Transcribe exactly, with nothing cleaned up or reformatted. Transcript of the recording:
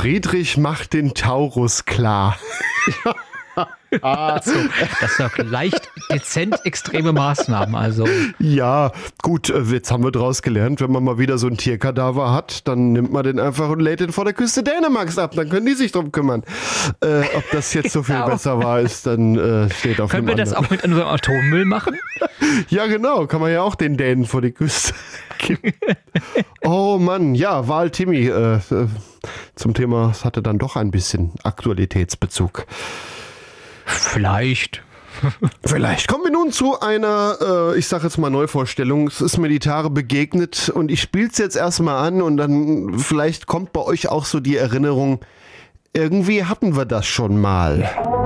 Friedrich macht den Taurus klar. Also, das sind doch leicht dezent extreme Maßnahmen. Also. Ja, gut, jetzt haben wir draus gelernt, wenn man mal wieder so ein Tierkadaver hat, dann nimmt man den einfach und lädt den vor der Küste Dänemarks ab. Dann können die sich drum kümmern. Äh, ob das jetzt so viel Genau. besser war, ist dann äh, steht auf Können wir dem das anderen. auch mit unserem Atommüll machen? Ja, genau. Kann man ja auch den Dänen vor die Küste kippen. Oh Mann, ja, Wahl Timmy. Äh, äh, zum Thema, es hatte dann doch ein bisschen Aktualitätsbezug. Vielleicht. Vielleicht. Kommen wir nun zu einer, äh, ich sage jetzt mal Neuvorstellung. Es ist mir die Tage begegnet und ich spiele es jetzt erstmal an und dann vielleicht kommt bei euch auch so die Erinnerung, irgendwie hatten wir das schon mal.